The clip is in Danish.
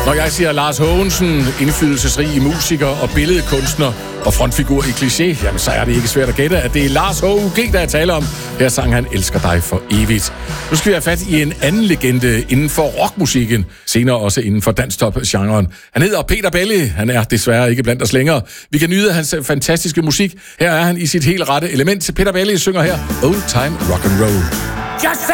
Når jeg siger Lars Haagensen, indflydelsesrig musiker og billedkunstner og frontfigur i Kliché, jamen så er det ikke svært at gætte, at det er Lars H.U.G., der jeg taler om. Her sang han Elsker dig for evigt. Nu skal vi have fat i en anden legende inden for rockmusikken, senere også inden for danstop-genren. Han hedder Peter Belli. Han er desværre ikke blandt os længere. Vi kan nyde hans fantastiske musik. Her er han i sit helt rette element. Peter Belli synger her Old Time Rock and Roll.